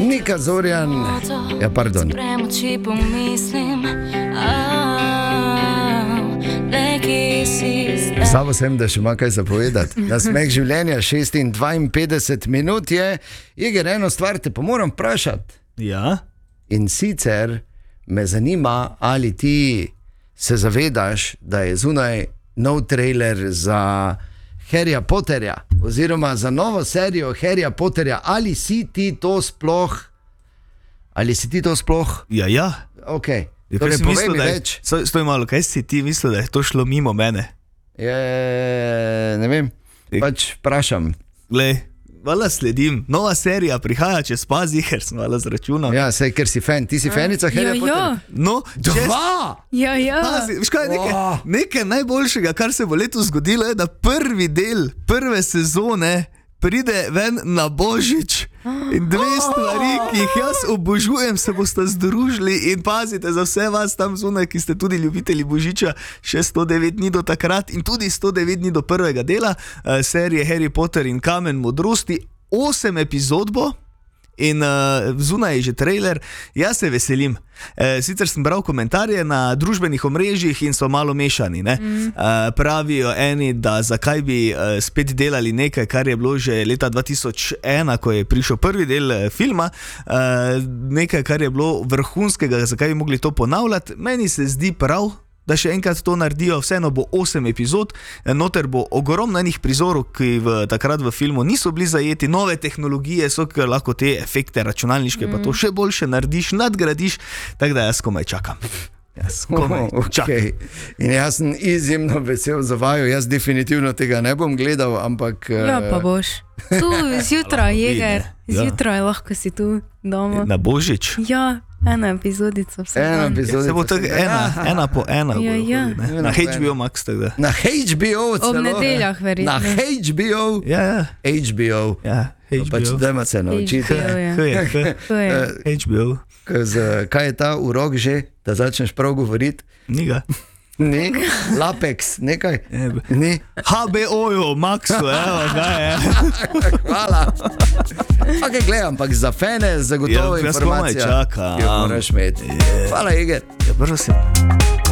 Nika Zorjan, ja, pardon. Samo sem, da še ima kaj zapovedati. Na smeh življenja 56 minut je. Igor, eno stvar te pa moram vprašati. Ja? In sicer me zanima, ali ti se zavedaš, da je zunaj nov trailer za Harryja Potterja, oziroma za novo serijo Harryja Potterja. Ali si ti to sploh? Ja. Ok. Ja, Torej, si povej mislil, mi da je, več. stoj malo, kaj si ti mislil, da je to šlo mimo mene? Ne vem, pač vprašam. Glej, vala sledim, nova serija prihaja čez pazi, ker sem vala zračunal. Ja, sej, ker si fan. Ti si fanica Harryja Potterja? No, Dva! pazi, veš kaj, nekaj najboljšega, kar se bo letos zgodilo, je, da prvi del prve sezone pride ven na Božič. In dve stvari, ki jih jaz obožujem, se boste združili in pazite za vse vas tam zunaj, ki ste tudi ljubitelji Božiča, še 109 dni do takrat in tudi 109 dni do prvega dela serije Harry Potter in Kamen modrosti. 8 epizod bo in zunaj je že trailer. Jaz se veselim. Sicer sem bral komentarje na družbenih omrežjih in so malo mešani, ne? Pravijo eni, da zakaj bi spet delali nekaj, kar je bilo že leta 2001, ko je prišel prvi del filma, nekaj, kar je bilo vrhunskega, zakaj bi mogli to ponavljati. Meni se zdi prav, da še enkrat to naredijo. Vseeno bo 8 epizod, noter bo ogromno enih prizorov, ki takrat v filmu niso bili zajeti, nove tehnologije so, ker lahko te efekte računalniške pa to še boljše narediš, nadgradiš, tako da jaz komaj čakam. Okay. In jaz sem izjemno vesel za vaju. Jaz definitivno tega ne bom gledal, ampak Ja, pa boš. Tu zjutraj, Jeger. Zjutraj lahko si tu doma. Na Božič? Ja, ena epizodica. Se bo tako ena po ena. Ja. Na HBO Max tako da. Na HBO celo. Ob nedeljah verjetno. Na HBO. Ja. HBO. Ja, HBO. Pač dajmo se naučiti. HBO. Kaj je ta urok že, da začneš prav govoriti? Niga. Ne, Lapex, nekaj. Ne. HBO-jo, Maxu, evo, kaj je. Hvala. Ok, gledam, ampak za fane zagotovo informacija. Jaz komaj čakam. Jo moraš imeti. Hvala, Igor. Ja, prosim.